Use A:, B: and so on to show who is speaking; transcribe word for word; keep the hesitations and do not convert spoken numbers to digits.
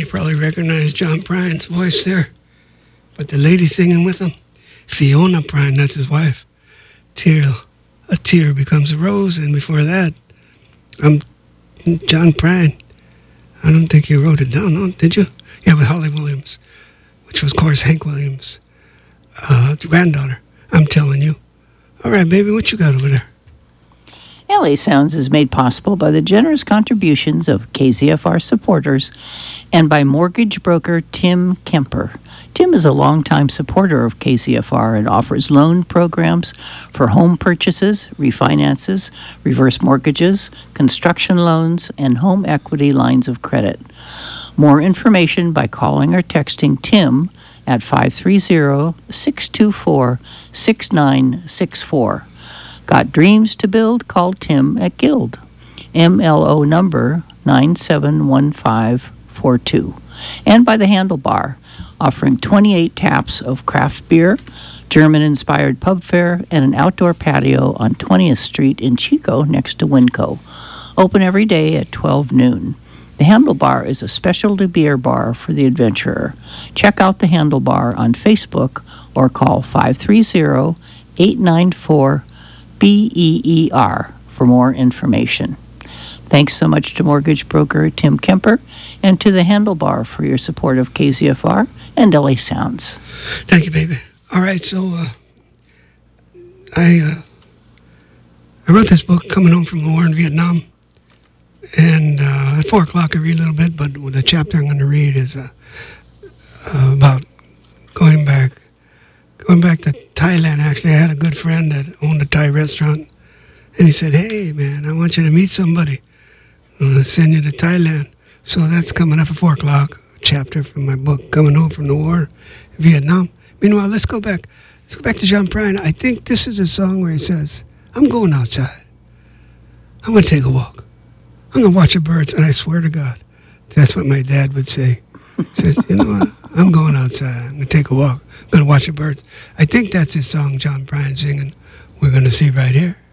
A: probably recognize John Prine's voice there. But the lady singing with him, Fiona Prine, that's his wife. Tear, a tear becomes a rose, and before that, I'm John Prine. I don't think you wrote it down, no? Did you? Yeah, with Holly Williams, which was, of course, Hank Williams' uh, granddaughter. I'm telling you. All right, baby, what you got over there?
B: L A Sounds is made possible by the generous contributions of K Z F R supporters and by mortgage broker Tim Kemper. Tim is a longtime supporter of K Z F R and offers loan programs for home purchases, refinances, reverse mortgages, construction loans, and home equity lines of credit. More information by calling or texting Tim at five three zero, six two four, six nine six four. Got dreams to build? Call Tim at Guild. M L O number nine seven one five four two. And by the Handlebar, offering twenty-eight taps of craft beer, German-inspired pub fare, and an outdoor patio on twentieth Street in Chico next to Winco. Open every day at twelve noon. The Handlebar is a specialty beer bar for the adventurer. Check out the Handlebar on Facebook or call five three zero, eight nine four, B E E R for more information. Thanks so much to mortgage broker Tim Kemper and to the Handlebar for your support of K Z F R and L A Sounds.
A: Thank you, baby. All right, so uh, I uh, I wrote this book, Coming Home from the War in Vietnam, and uh, at four o'clock I read a little bit, but the chapter I'm going to read is uh, uh, about going back, going back to Thailand. Actually, I had a good friend that owned a Thai restaurant, and he said, "Hey, man, I want you to meet somebody. I'm going to send you to Thailand." So that's coming up at four o'clock, a chapter from my book, Coming Home from the War in Vietnam. Meanwhile, let's go back. Let's go back to John Prine. I think this is a song where he says, "I'm going outside. I'm going to take a walk. I'm going to watch the birds." And I swear to God, that's what my dad would say. He says, "You know what? I'm going outside. I'm going to take a walk. I'm going to watch the birds." I think that's his song, John Prine singing. We're going to see right here.